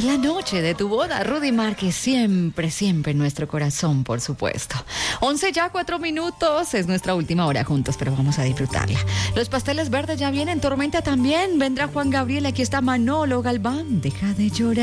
la noche de tu boda, Rudy Márquez, siempre, siempre en nuestro corazón, por supuesto. 11 ya, 4 minutos, es nuestra última hora juntos, pero vamos a disfrutarla. Los pasteles verdes ya vienen, Tormenta también, vendrá Juan Gabriel, aquí está Manolo Galván, deja de llorar.